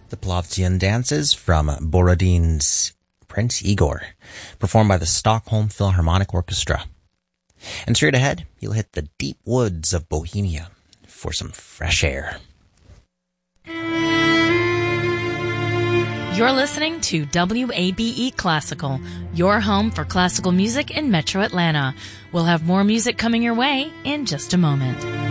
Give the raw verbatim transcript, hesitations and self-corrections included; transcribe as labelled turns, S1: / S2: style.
S1: The Plovdian dances from Borodin's Prince Igor, performed by the Stockholm Philharmonic Orchestra. And straight ahead, you'll hit the deep woods of Bohemia for some fresh air.
S2: You're listening to W A B E Classical, your home for classical music in Metro Atlanta. We'll have more music coming your way in just a moment.